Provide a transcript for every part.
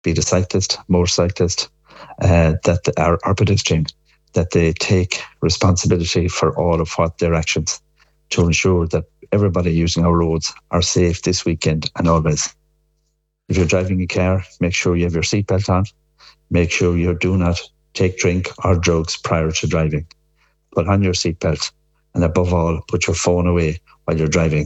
be the cyclist, motorcyclist, our pedestrian, that they take responsibility for all of what their actions to ensure that everybody using our roads are safe this weekend and always. If you're driving a car, make sure you have your seatbelt on. Make sure you do not take drink or drugs prior to driving. Put on your seatbelt, and above all, put your phone away while you're driving.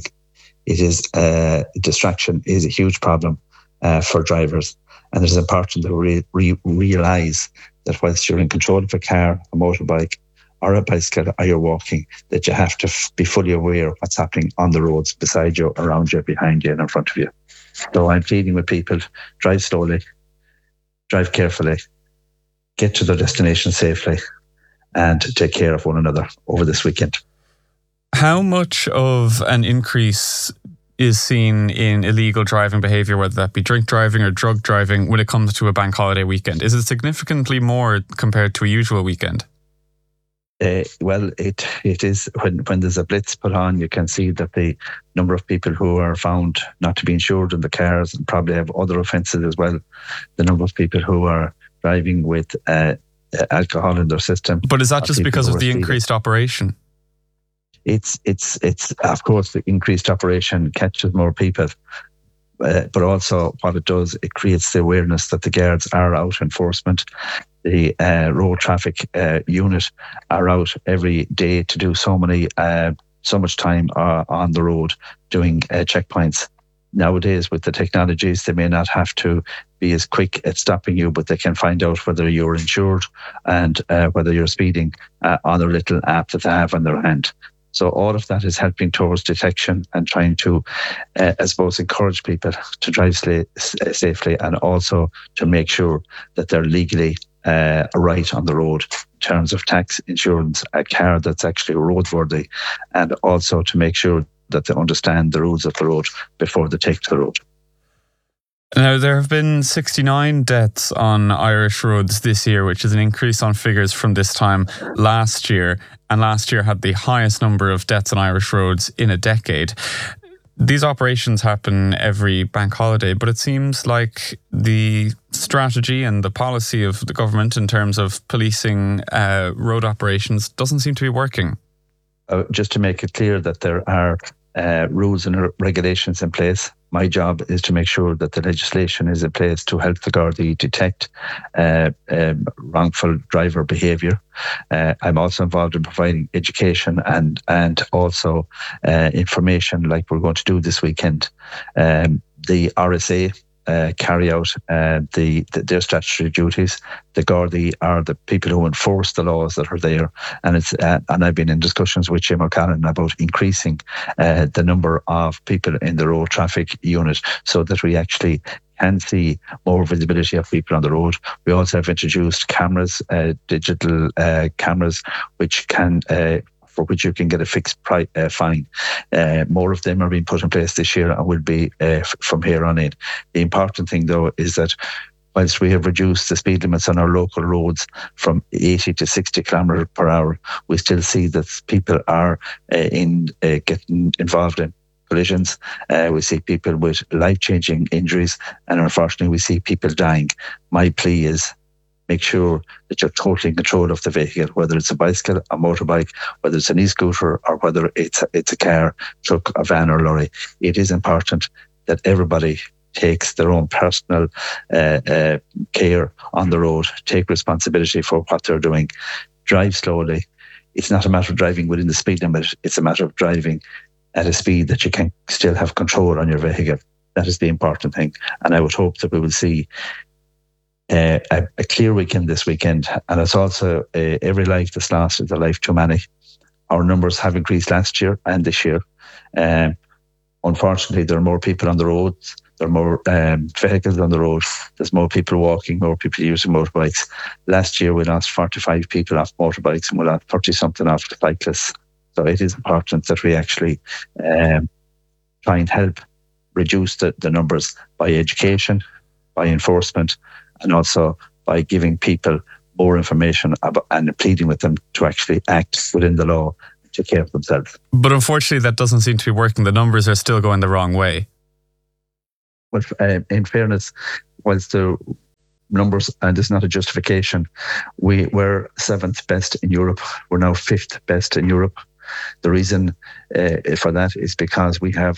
Distraction is a huge problem for drivers, and it is important to realise that whilst you're in control of a car, a motorbike, or a bicycle, or you're walking, that you have to be fully aware of what's happening on the roads beside you, around you, behind you, and in front of you. So I'm pleading with people: drive slowly, drive carefully, get to their destination safely, and take care of one another over this weekend. How much of an increase is seen in illegal driving behaviour, whether that be drink driving or drug driving, when it comes to a bank holiday weekend? Is it significantly more compared to a usual weekend? Well, it is. When there's a blitz put on, you can see that the number of people who are found not to be insured in the cars and probably have other offences as well, the number of people who are driving with alcohol in their system. But is that just because of the increased operation? It's of course the increased operation catches more people, but also what it does, it creates the awareness that the guards are out, enforcement. The road traffic unit are out every day to do so much time on the road doing checkpoints. Nowadays, with the technologies, they may not have to be as quick at stopping you, but they can find out whether you're insured and whether you're speeding on their little app that they have on their hand. So all of that is helping towards detection and trying to, I suppose, encourage people to drive safely, and also to make sure that they're legally right on the road in terms of tax, insurance, a car that's actually roadworthy, and also to make sure that they understand the rules of the road before they take to the road. Now, there have been 69 deaths on Irish roads this year, which is an increase on figures from this time last year. And last year had the highest number of deaths on Irish roads in a decade. These operations happen every bank holiday, but it seems like the strategy and the policy of the government in terms of policing road operations doesn't seem to be working. Just to make it clear that there are rules and regulations in place. My job is to make sure that the legislation is in place to help the Gardaí detect wrongful driver behaviour. I'm also involved in providing education and also information like we're going to do this weekend. The RSA carry out their statutory duties. The Gardaí are the people who enforce the laws that are there, and I've been in discussions with Jim O'Callaghan about increasing the number of people in the road traffic unit so that we actually can see more visibility of people on the road. We also have introduced cameras, digital cameras, which can for which you can get a fixed fine. More of them are being put in place this year and will be from here on in. The important thing, though, is that whilst we have reduced the speed limits on our local roads from 80 to 60 kilometres per hour, we still see that people are getting involved in collisions. We see people with life-changing injuries, and unfortunately we see people dying. My plea is make sure that you're totally in control of the vehicle, whether it's a bicycle, a motorbike, whether it's an e-scooter, or whether it's a car, truck, a van or lorry. It is important that everybody takes their own personal care on the road, take responsibility for what they're doing, drive slowly. It's not a matter of driving within the speed limit, it's a matter of driving at a speed that you can still have control on your vehicle. That is the important thing. And I would hope that we will see a clear weekend this weekend. And it's also every life that's lost is a life too many. Our numbers have increased last year and this year. Unfortunately, there are more people on the roads. There are more vehicles on the road. There's more people walking, more people using motorbikes. Last year, we lost 45 people off motorbikes and we lost 30-something off cyclists. So it is important that we actually try and help reduce the numbers by education, by enforcement, and also by giving people more information about, and pleading with them to actually act within the law and take care of themselves. But unfortunately, that doesn't seem to be working. The numbers are still going the wrong way. Well, in fairness, whilst numbers, and it's not a justification. We were 7th best in Europe. We're now 5th best in Europe. The reason for that is because we have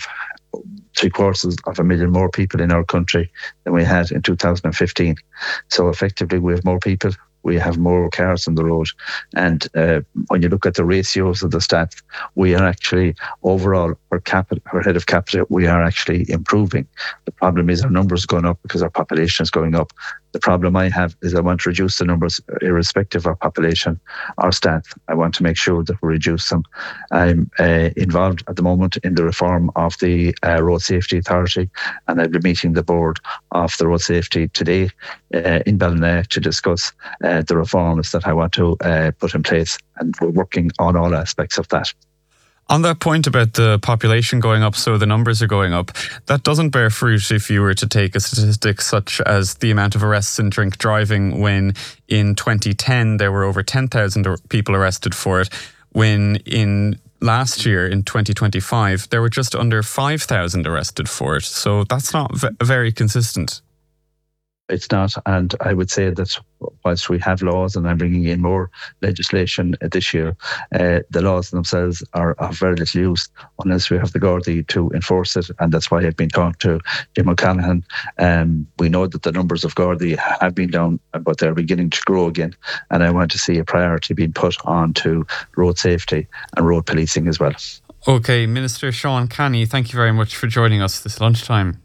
750,000 more people in our country than we had in 2015. So effectively, we have more people. We have more cars on the road. And when you look at the ratios of the stats, we are actually overall per head of capita, we are actually improving. The problem is our numbers going up because our population is going up. The problem I have is I want to reduce the numbers irrespective of our population, our stats. I want to make sure that we reduce them. I'm involved at the moment in the reform of the Road Safety Authority, and I'll be meeting the board of the Road Safety today in Ballina to discuss the reforms that I want to put in place, and we're working on all aspects of that. On that point about the population going up, so the numbers are going up, that doesn't bear fruit if you were to take a statistic such as the amount of arrests in drink driving, when in 2010 there were over 10,000 people arrested for it, when in last year, in 2025, there were just under 5,000 arrested for it. So that's not very consistent. It's not, and I would say that whilst we have laws, and I'm bringing in more legislation this year, the laws themselves are of very little use unless we have the Gardaí to enforce it, and that's why I've been talking to Jim O'Callaghan. We know that the numbers of Gardaí have been down, but they're beginning to grow again, and I want to see a priority being put on to road safety and road policing as well. OK, Minister Sean Canny, thank you very much for joining us this lunchtime.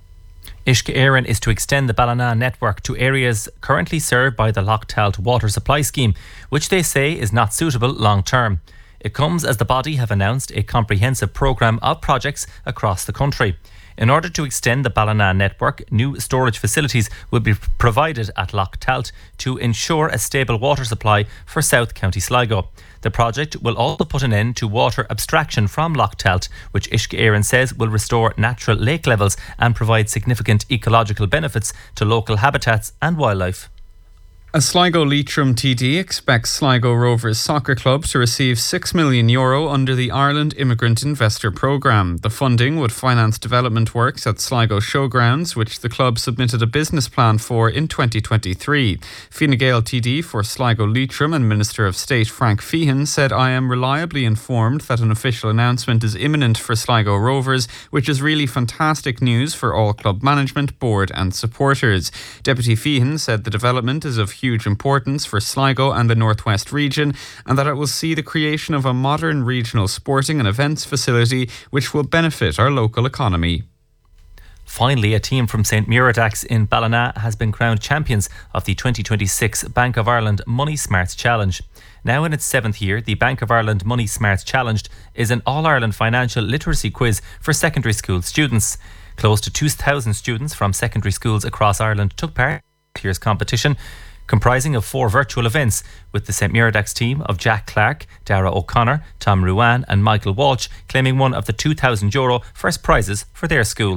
Uisce Éireann is to extend the Ballina network to areas currently served by the Loch Talt water supply scheme, which they say is not suitable long term. It comes as the body have announced a comprehensive programme of projects across the country. In order to extend the Ballina network, new storage facilities will be provided at Loch Talt to ensure a stable water supply for South County Sligo. The project will also put an end to water abstraction from Loch Talt, which Uisce Éireann says will restore natural lake levels and provide significant ecological benefits to local habitats and wildlife. A Sligo Leitrim TD expects Sligo Rovers Soccer Club to receive €6 million under the Ireland Immigrant Investor Programme. The funding would finance development works at Sligo Showgrounds, which the club submitted a business plan for in 2023. Fine Gael TD for Sligo Leitrim and Minister of State Frank Feehan said, "I am reliably informed that an official announcement is imminent for Sligo Rovers, which is really fantastic news for all club management, board and supporters." Deputy Feehan said the development is of huge importance for Sligo and the Northwest region, and that it will see the creation of a modern regional sporting and events facility which will benefit our local economy. Finally, a team from St Muirdax in Ballina has been crowned champions of the 2026 Bank of Ireland Money Smarts Challenge. Now in its 7th year, the Bank of Ireland Money Smarts Challenge is an All-Ireland financial literacy quiz for secondary school students. Close to 2,000 students from secondary schools across Ireland took part in this year's competition, comprising of 4 virtual events, with the St Muirdax team of Jack Clark, Dara O'Connor, Tom Ruan and Michael Walsh claiming one of the €2,000 first prizes for their school.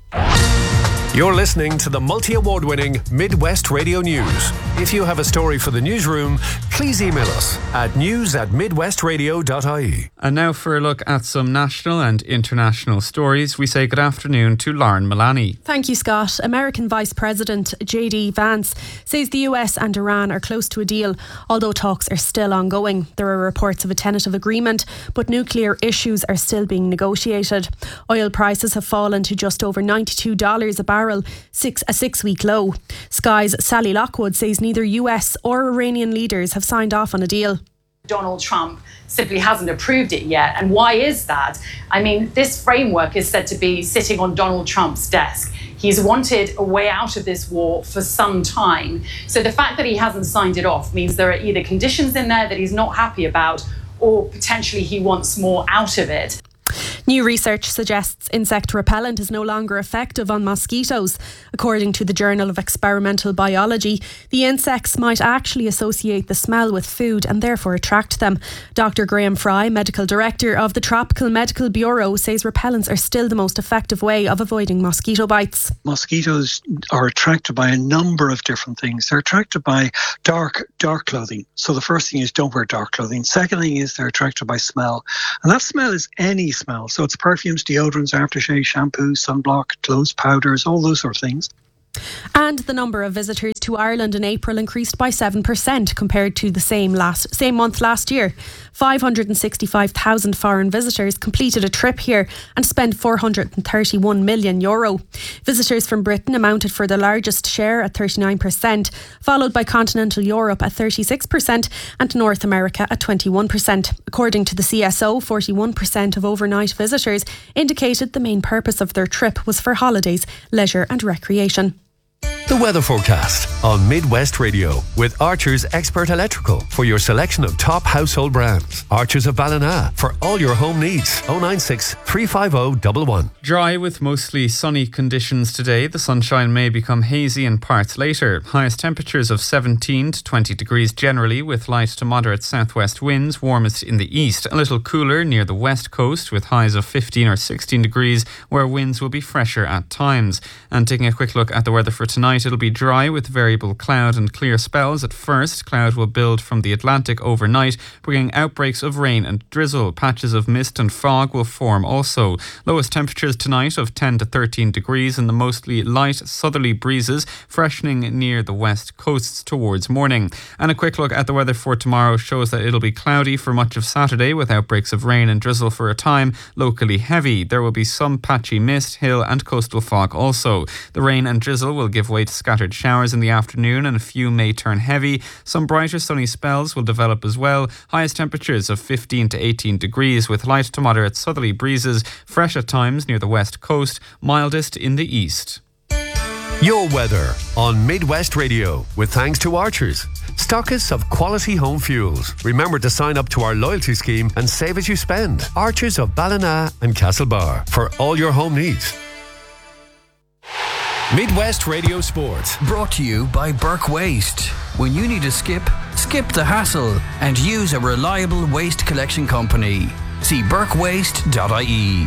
You're listening to the multi-award-winning Midwest Radio News. If you have a story for the newsroom, please email us at news@midwestradio.ie. And now for a look at some national and international stories, we say good afternoon to Lauren Mullaney. Thank you, Scott. American Vice President J.D. Vance says the US and Iran are close to a deal, although talks are still ongoing. There are reports of a tentative agreement, but nuclear issues are still being negotiated. Oil prices have fallen to just over $92 a barrel, a 6-week low. Sky's Sally Lockwood says neither US or Iranian leaders have signed off on a deal. Donald Trump simply hasn't approved it yet. And why is that? I mean, this framework is said to be sitting on Donald Trump's desk. He's wanted a way out of this war for some time. So the fact that he hasn't signed it off means there are either conditions in there that he's not happy about, or potentially he wants more out of it. New research suggests insect repellent is no longer effective on mosquitoes. According to the Journal of Experimental Biology, the insects might actually associate the smell with food and therefore attract them. Dr. Graham Fry, Medical Director of the Tropical Medical Bureau, says repellents are still the most effective way of avoiding mosquito bites. Mosquitoes are attracted by a number of different things. They're attracted by dark clothing. So the first thing is don't wear dark clothing. Second thing is they're attracted by smell. And that smell is any smell. So it's perfumes, deodorants, aftershave, shampoo, sunblock, clothes, powders, all those sort of things. And the number of visitors to Ireland in April increased by 7% compared to the same month last year. 565,000 foreign visitors completed a trip here and spent €431 million. Visitors from Britain amounted for the largest share at 39%, followed by continental Europe at 36% and North America at 21%. According to the CSO, 41% of overnight visitors indicated the main purpose of their trip was for holidays, leisure and recreation. The weather forecast on Midwest Radio with Archer's Expert Electrical for your selection of top household brands. Archer's of Ballina for all your home needs. 096 350 111. Dry with mostly sunny conditions today. The sunshine may become hazy in parts later. Highest temperatures of 17 to 20 degrees generally, with light to moderate southwest winds, warmest in the east. A little cooler near the west coast with highs of 15 or 16 degrees, where winds will be fresher at times. And taking a quick look at the weather for tonight, it'll be dry with variable cloud and clear spells at first. Cloud will build from the Atlantic overnight, bringing outbreaks of rain and drizzle. Patches of mist and fog will form also. Lowest temperatures tonight of 10 to 13 degrees and the mostly light southerly breezes freshening near the west coasts towards morning. And a quick look at the weather for tomorrow shows that it'll be cloudy for much of Saturday with outbreaks of rain and drizzle for a time, locally heavy. There will be some patchy mist, hill and coastal fog also. The rain and drizzle will give way to scattered showers in the afternoon and a few may turn heavy. Some brighter sunny spells will develop as well. Highest temperatures of 15 to 18 degrees with light to moderate southerly breezes, fresh at times near the west coast, mildest in the east. Your weather on Midwest Radio with thanks to Archers, stockists of quality home fuels. Remember to sign up to our loyalty scheme and save as you spend. Archers of Ballina and Castlebar for all your home needs. Midwest Radio Sport. Brought to you by Burke Waste. When you need a skip the hassle and use a reliable waste collection company. See burkewaste.ie.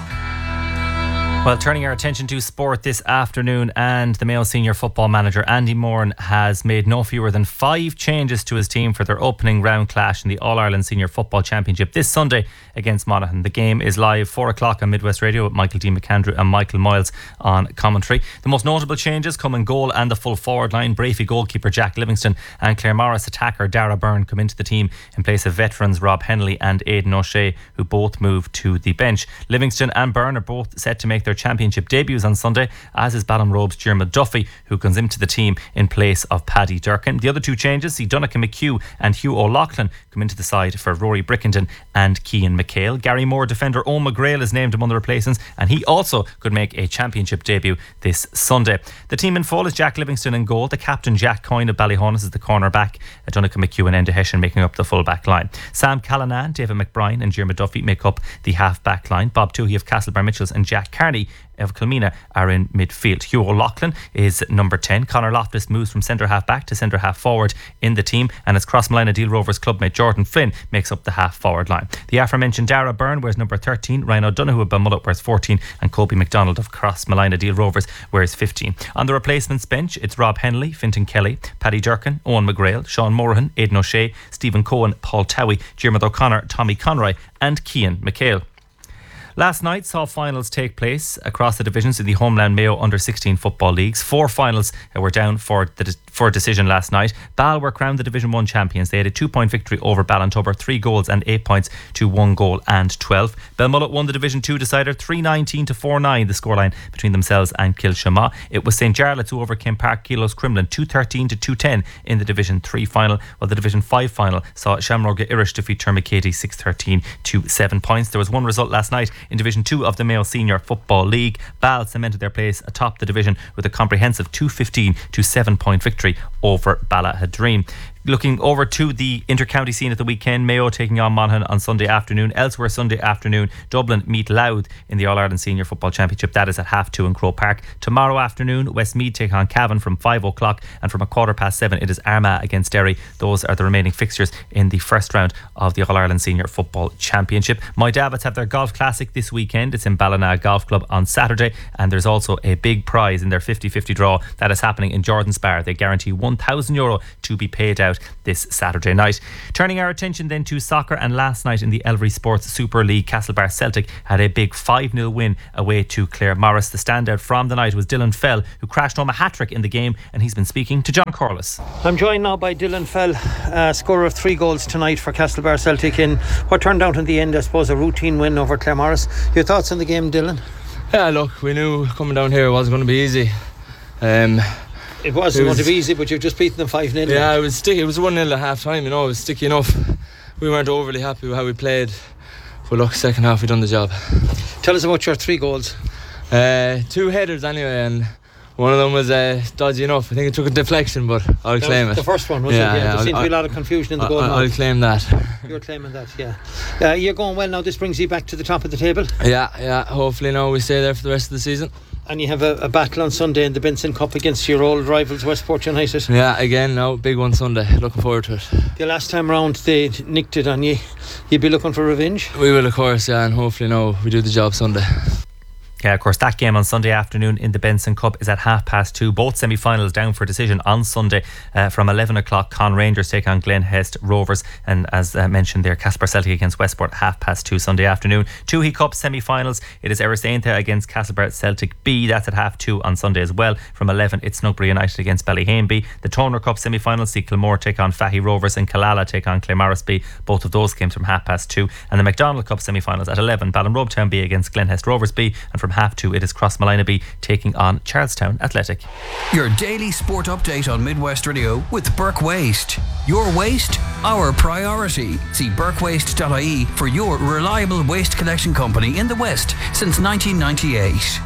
Well, turning our attention to sport this afternoon, and the Mayo senior football manager Andy Moran has made no fewer than 5 changes to his team for their opening round clash in the All-Ireland Senior Football Championship this Sunday against Monaghan. The game is live 4 o'clock on Midwest Radio with Michael D. McAndrew and Michael Moyles on commentary. The most notable changes come in goal and the full forward line. Brafey goalkeeper Jack Livingston and Claremorris attacker Dara Byrne come into the team in place of veterans Rob Henley and Aidan O'Shea, who both move to the bench. Livingston and Byrne are both set to make their championship debuts on Sunday, as is Ballinrobe's Diarmuid Duffy, who comes into the team in place of Paddy Durkin. The other 2 changes see Donncha McHugh and Hugh O'Loughlin come into the side for Rory Brickenden and Cian McHale. Gary Moore defender Owen McGrail is named among the replacements, and he also could make a championship debut this Sunday. The team in full is Jack Livingston in goal, the captain Jack Coyne of Ballyhonus is the corner back, Donncha McHugh and Enda Hession making up the full back line. Sam Callanan, David McBride and Diarmuid Duffy make up the half back line. Bob Toohey of Castlebar Mitchells and Jack Carney of Kilmina are in midfield. Hugh O'Loughlin is number 10. Conor Loftus moves from centre half back to centre half forward in the team, and as Crossmolina Deal Rovers clubmate Jordan Flynn makes up the half forward line. The aforementioned Dara Byrne wears number 13, Ryan O'Donoghue of Balmullet wears 14 and Colby McDonald of Crossmolina Deal Rovers wears 15. On the replacements bench, it's Rob Henley, Fintan Kelly, Paddy Durkin, Owen McGrail, Sean Morahan, Aidan O'Shea, Stephen Cohen, Paul Towie, Diarmuid O'Connor, Tommy Conroy and Cian McHale. Last night saw finals take place across the divisions in the Homeland Mayo Under-16 football leagues. 4 finals were down for decision last night. Bal were crowned the Division 1 champions. They had a 2-point victory over Ballintober, 3 goals and 8 points to 1 goal and 12. Belmullet won the Division 2 decider 3-19 to 4-9, the scoreline between themselves and Kilshamagh. It was St. Jarlath's who overcame Park Kilos Crimlin 2-13 to 2-10 in the Division 3 final, while the Division 5 final saw Shamroga Irish defeat Termacady 6-13 to 7 points. There was one result last night in Division 2 of the Mayo Senior Football League. Bal cemented their place atop the division with a comprehensive 2-15 to 7-point victory over Ballahadreen. Looking over to the inter-county scene at the weekend, Mayo taking on Monaghan on Sunday afternoon. Elsewhere Sunday afternoon, Dublin meet Louth in the All-Ireland Senior Football Championship. That is at 2:30 in Croke Park. Tomorrow afternoon, Westmeath take on Cavan from 5 o'clock, and from 7:15 it is Armagh against Derry. Those are the remaining fixtures in the first round of the All-Ireland Senior Football Championship. My Davids have their golf classic this weekend. It's in Ballina Golf Club on Saturday, and there's also a big prize in their 50-50 draw that is happening in Jordan's Bar. They guarantee €1,000 to be paid out out this Saturday night. Turning our attention then to soccer, and last night in the Elvery Sports Super League, Castlebar Celtic had a big 5-0 win away to Claremorris. The standout from the night was Dylan Fell, who crashed home a hat-trick in the game, and he's been speaking to John Corliss. I'm joined now by Dylan Fell, scorer of 3 goals tonight for Castlebar Celtic in what turned out in the end, I suppose, a routine win over Claremorris. Your thoughts on the game, Dylan? Yeah, look, we knew coming down here it wasn't going to be easy. It wasn't going to be easy, but you've just beaten them 5-0. Yeah, it was sticky. It was 1-0 at half time, it was sticky enough. We weren't overly happy with how we played, but look, second half we done the job. Tell us about your 3 goals. 2 headers anyway, and one of them was dodgy enough. I think it took a deflection, but I'll claim it. The first one, was it? Yeah, there seemed to be a lot of confusion in the goal. I'll claim that. You're claiming that, yeah. You're going well now. This brings you back to the top of the table. Yeah. Hopefully now we stay there for the rest of the season. And you have a battle on Sunday in the Benson Cup against your old rivals Westport United. Yeah, again now, big one Sunday. Looking forward to it. The last time round they nicked it on you. You'd be looking for revenge? We will, of course, yeah, and hopefully now we do the job Sunday. Yeah, of course, that game on Sunday afternoon in the Benson Cup is at 2:30. Both semi-finals down for decision on Sunday from 11 o'clock. Con Rangers take on Glen Hest Rovers, and as mentioned there, Castlebar Celtic against Westport 2:30 Sunday afternoon. 2 He Cup semi-finals. It is Ersainthe against Castlebar Celtic B. That's at 2:30 on Sunday as well. From 11, it's Snugbury United against Ballyhainby. The Toner Cup semi-finals see Kilmore take on Fahy Rovers and Killala take on Claremorris B. Both of those games from 2:30. And the McDonald Cup semi-finals at 11, Ballinrobetown B against Glen Hest Rovers B, and from 2:30 it is Crossmolina B taking on Charlestown Athletic. Your daily sport update on Midwest Radio with Burke Waste. Your waste, our priority. See burkewaste.ie for your reliable waste collection company in the West since 1998.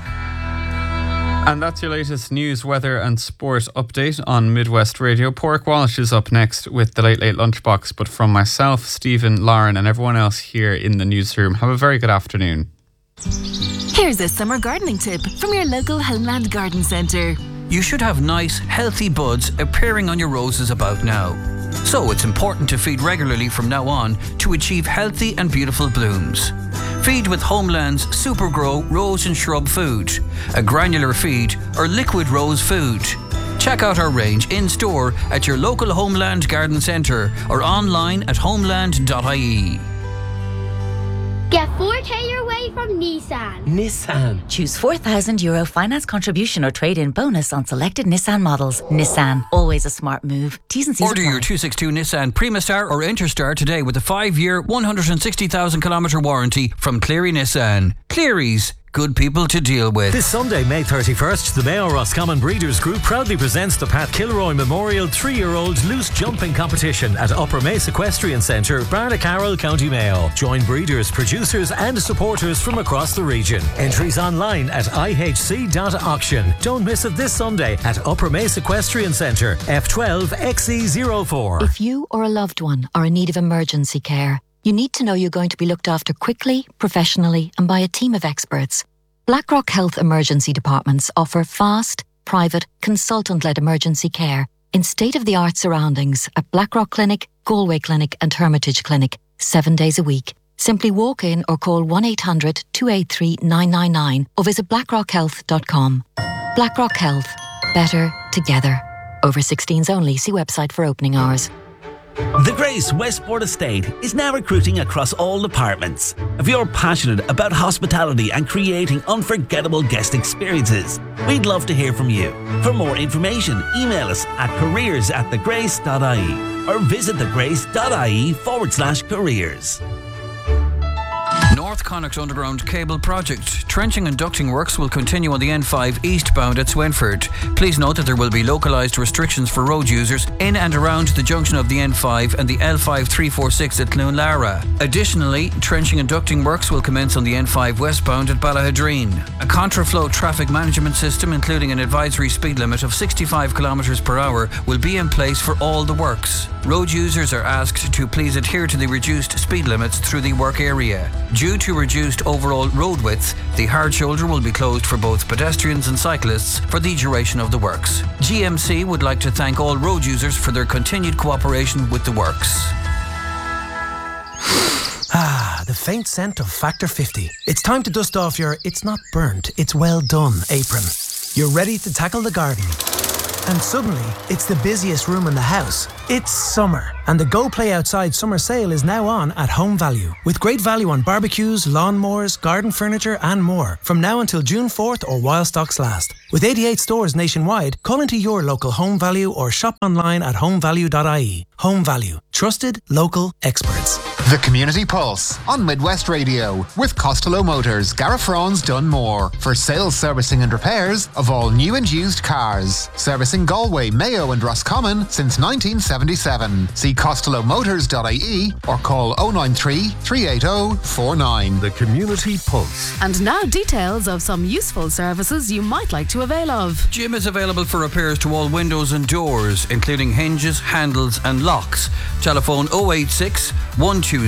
And that's your latest news, weather and sport update on Midwest Radio. Pork Walsh is up next with the Late Late Lunchbox, but from myself, Stephen, Lauren and everyone else here in the newsroom, have a very good afternoon. Here's a summer gardening tip from your local Homeland Garden Centre. You should have nice, healthy buds appearing on your roses about now. So it's important to feed regularly from now on to achieve healthy and beautiful blooms. Feed with Homeland's Super Grow Rose and Shrub Food, a granular feed or liquid rose food. Check out our range in store at your local Homeland Garden Centre or online at homeland.ie. Get 4K your way from Nissan. Nissan. Choose €4,000 finance contribution or trade-in bonus on selected Nissan models. Nissan, always a smart move. T's and C's Order apply. your 262 Nissan Primastar or Interstar today with a 5-year, 160,000 kilometre warranty from Cleary Nissan. Cleary's. Good people to deal with. This Sunday, May 31st, the Mayo Roscommon Breeders Group proudly presents the Pat Kilroy Memorial 3-year-old Loose Jumping Competition at Upper Mace Equestrian Centre, Barnacarroll, County Mayo. Join breeders, producers and supporters from across the region. Entries online at ihc.auction. Don't miss it this Sunday at Upper Mace Equestrian Centre, F12 XE04. If you or a loved one are in need of emergency care, you need to know you're going to be looked after quickly, professionally and by a team of experts. Blackrock Health Emergency Departments offer fast, private, consultant-led emergency care in state-of-the-art surroundings at Blackrock Clinic, Galway Clinic and Hermitage Clinic, 7 days a week. Simply walk in or call 1-800-283-999 or visit blackrockhealth.com. Blackrock Health. Better together. Over 16s only. See website for opening hours. The Grace Westport Estate is now recruiting across all departments. If you're passionate about hospitality and creating unforgettable guest experiences, we'd love to hear from you. For more information, email us at careers@thegrace.ie or visit thegrace.ie/careers. North Connacht Underground Cable Project. Trenching and ducting works will continue on the N5 eastbound at Swinford. Please note that there will be localised restrictions for road users in and around the junction of the N5 and the L5346 at Cloonlara. Additionally, trenching and ducting works will commence on the N5 westbound at Ballahadreen. A contraflow traffic management system, including an advisory speed limit of 65 km per hour, will be in place for all the works. Road users are asked to please adhere to the reduced speed limits through the work area. Due to reduced overall road width, the hard shoulder will be closed for both pedestrians and cyclists for the duration of the works. GMC would like to thank all road users for their continued cooperation with the works. The faint scent of Factor 50. It's time to dust off your "it's not burnt, it's well done" apron. You're ready to tackle the garden. And suddenly, it's the busiest room in the house. It's summer, and the Go Play Outside summer sale is now on at Home Value, with great value on barbecues, lawnmowers, garden furniture and more, from now until June 4th or while stocks last. With 88 stores nationwide, call into your local Home Value or shop online at homevalue.ie. Home Value. Trusted, local experts. The Community Pulse on Midwest Radio with Costello Motors, Garafrons Dunmore for sales, servicing and repairs of all new and used cars. Servicing Galway, Mayo and Roscommon since 1977. See costellomotors.ie or call 093 380 49. The Community Pulse. And now details of some useful services you might like to avail of. Jim is available for repairs to all windows and doors, including hinges, handles and locks. Telephone 086 120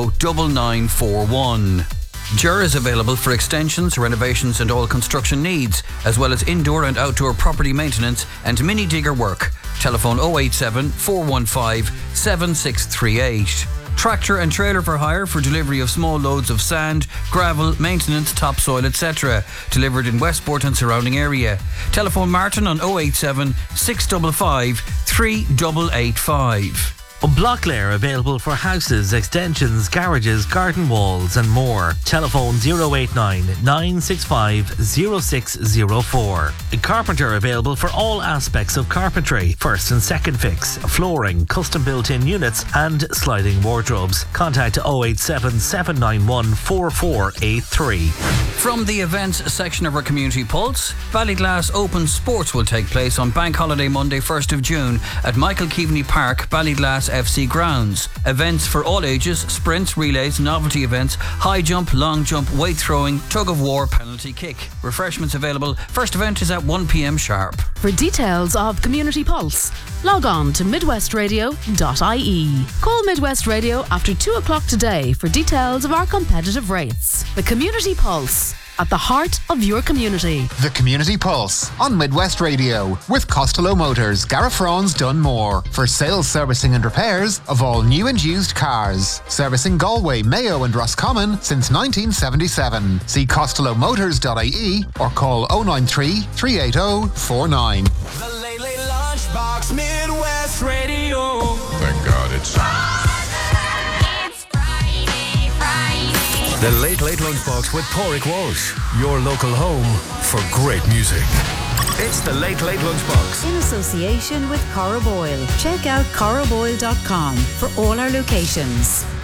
9941. Ger is available for extensions, renovations and all construction needs, as well as indoor and outdoor property maintenance and mini digger work. Telephone 087 415 7638. Tractor and trailer for hire for delivery of small loads of sand, gravel, maintenance, topsoil, etc. Delivered in Westport and surrounding area. Telephone Martin on 087 655 3885. Blocklear available for houses, extensions, garages, garden walls and more. Telephone 089 965 0604. Carpenter available for all aspects of carpentry, first and second fix, flooring, custom built-in units and sliding wardrobes. Contact 087 791 4483. From the events section of our Community Pulse, Ballyglass Open Sports will take place on Bank Holiday Monday 1st of June at Michael Keaveney Park, Ballyglass FC grounds. Events for all ages, sprints, relays, novelty events, high jump, long jump, weight throwing, tug of war, penalty kick. Refreshments available. First event is at 1 p.m. sharp. For details of Community Pulse, log on to midwestradio.ie. Call Midwest Radio after 2 o'clock today for details of our competitive rates. The Community Pulse, at the heart of your community. The Community Pulse on Midwest Radio with Costello Motors, Garafrons Dunmore for sales, servicing and repairs of all new and used cars. Servicing Galway, Mayo and Roscommon since 1977. See costellomotors.ie or call 093 380 49. The Late Late Lunchbox, Midwest Radio. Thank God it's The Late Late Lunchbox with Pádraig Walsh, your local home for great music. It's the Late Late Lunchbox. In association with Cora Boyle. Check out coraboyle.com for all our locations.